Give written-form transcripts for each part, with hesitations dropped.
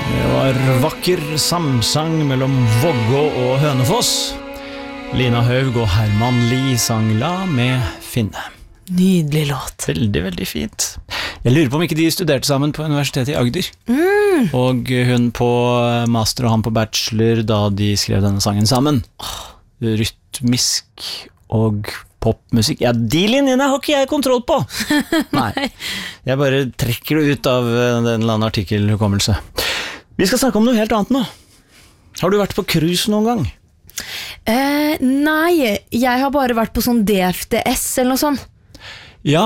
Det var vakker samsang mellom Vågå og Hønefoss. Lina Haug og Herman Lie sang La med Finne. Nydelig låt. Veldig, veldig fint. Jeg lurer på om ikke de studerte sammen på Universitetet i Agder. Og hun på master og han på bachelor da de skrev denne sangen sammen. Rytmisk og popmusikk. Ja, de linjene har ikke jeg kontroll på. Nei, jeg bare trekker det ut av en eller annen artikkelhukommelse. Vi skal snakke om noe helt annet nå. Har du vært på cruise noen gang? Nei, jeg har bare vært på sånn DFDS eller noe sånt. Ja.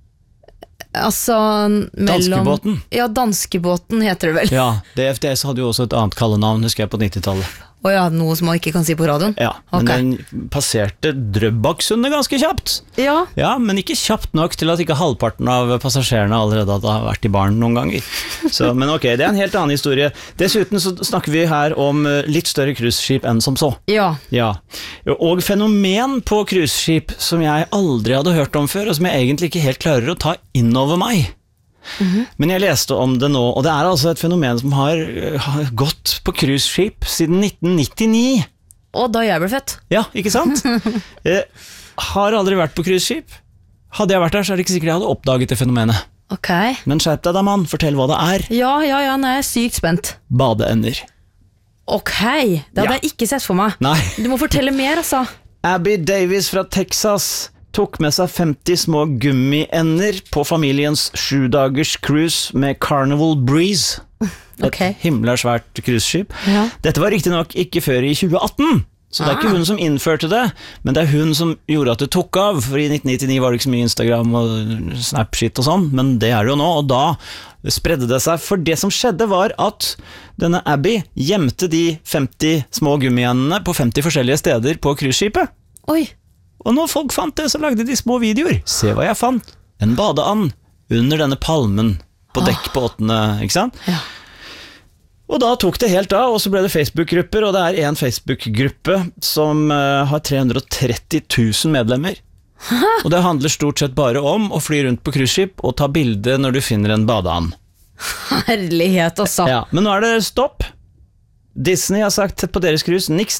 Altså Danskebåten. Ja, Danskebåten heter det vel. Ja, DFDS hadde jo også et annet kallenavn, husker jeg, på 90-tallet. Ja, noe som man ikke kan si på radioen. Ja, men den passerte Drøbaksundet ganske kjapt. Ja. Ja, men ikke kjapt nok til at ikke halvparten av passasjerene allerede hadde vært i baren noen ganger. Så, men ok, det er en helt annen historie. Dessuten så snakker vi her om litt større cruiseskip enn som så. Ja. Ja, og fenomen på cruiseskip som jeg aldri hadde hørt om før, og som jeg egentlig ikke helt klarer å ta inn over meg. Men jeg leste om det nå, og det er altså et fenomen som har gått på cruiseskip siden 1999. Og da jeg ble født. Ja, ikke sant? Har aldri vært på cruiseskip. Hadde jeg vært der, så er det ikke sikkert jeg hadde oppdaget det fenomenet. Ok. Men skjerp deg da, mann, fortell hva det er. Ja, nå er jeg sykt spent. Badeender. Ok, det hadde jeg ikke sett for meg. Nei. Du må fortelle mer, altså. Abby Davis fra Texas tok med seg 50 små gummiender på familiens 7-dagers cruise med Carnival Breeze. Et himla svært cruiseskip. Ja. Dette var riktignok ikke før i 2018, så det er ikke hun som innførte det, men det er hun som gjorde at det tok av, for i 1999 var det ikke så mye Instagram og Snapshit og sånn, men det er det jo nå, og da spredde det seg, for det som skjedde var at denne Abby gjemte de 50 små gummiendene på 50 forskjellige steder på cruiseskipet. Oi. Og når folk fant det, så lagde de små videoer. Se hva jeg fant. En badeand under denne palmen på dekk på 8., ikke sant? Ja. Og da tok det helt av, og så ble det Facebook-grupper, og det er en Facebook-gruppe som har 330 000 medlemmer. Og det handler stort sett bare om å fly rundt på cruiseskip og ta bilde når du finner en badeand. Herlighet også. Ja, men nå er det stopp. Disney har sagt på deres cruise, niks.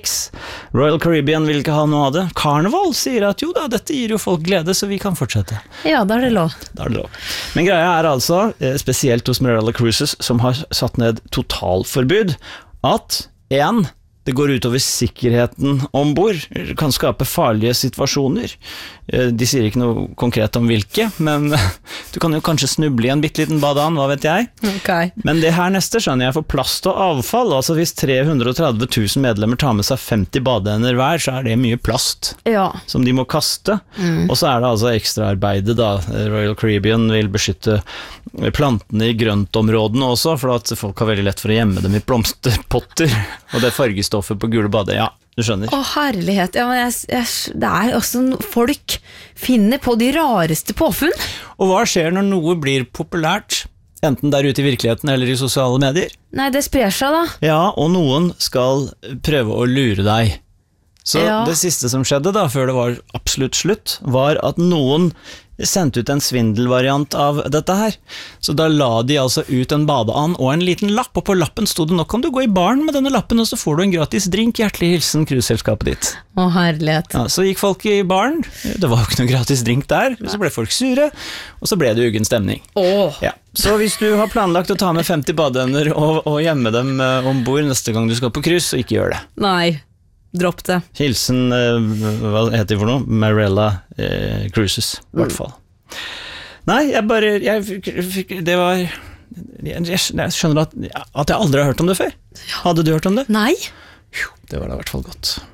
Royal Caribbean vil ikke ha noe av det. Carnival sier at jo da, dette gir jo folk glede, så vi kan fortsette. Ja, da er det lov. Men greia er altså, spesielt hos Marella Cruises, som har satt ned totalforbud, at det går utover sikkerheten ombord, kan skape farlige situasjoner. De sier ikke noe konkret om hvilke, men du kan jo kanskje snuble i en bitteliten badeand, hva vet jeg. Okay. Men det her neste skjønner jeg for plast og avfall, altså hvis 330 000 medlemmer tar med seg 50 badeender hver, så er det mye plast som de må kaste. Og så er det altså ekstraarbeidet da. Royal Caribbean vil beskytte plantene i grøntområdene også, for at folk har veldig lett for å gjemme dem i blomsterpotter, og det fargestoffet på gule bade, ja. Du skjønner. Herlighet. Ja, men det er også folk finner på de rareste påfunn. Og hva skjer når noe blir populært, enten der ute i virkeligheten eller i sosiale medier? Nei, det sprer seg da. Ja, og noen skal prøve å lure deg. Så det siste som skjedde da, før det var absolutt slutt, var at noen sendte ut en svindelvariant av dette her. Så da la de altså ut en badeand og en liten lapp, og på lappen stod det, nå kan du gå i baren med denne lappen, og så får du en gratis drink, hjertelig hilsen cruiseselskapet ditt. Herlighet. Ja, så gikk folk i baren, det var jo ikke noen gratis drink der, så ble folk sure, og så ble det uggen stemning. Ja. Så hvis du har planlagt å ta med 50 badeender og gjemme dem ombord neste gang du skal på cruise, så ikke gjør det. Nei. Dropp det. Hilsen, hva heter det for noe? Marella Cruises, i hvert fall. Nei, det var jeg skjønner at jeg aldri har hørt om det før. Hadde du hørt om det? Nei. Det var da i hvert fall godt.